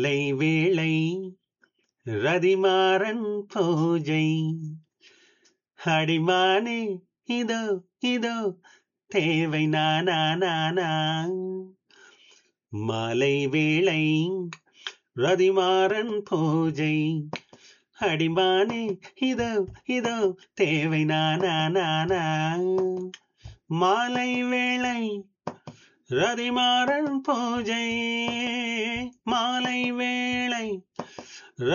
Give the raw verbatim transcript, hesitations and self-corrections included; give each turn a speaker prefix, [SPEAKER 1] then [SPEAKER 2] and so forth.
[SPEAKER 1] லை வேளை ரதிமாறன் பூஜை அடிமானே இதோ இதோ தேவை நானா நானா மாலை வேளை ரதிமாறன் பூஜை அடிமானே இதோ இதோ தேவை நானா நானா மாலை வேளை ரதிமாறன் பூஜை மாலை வேளை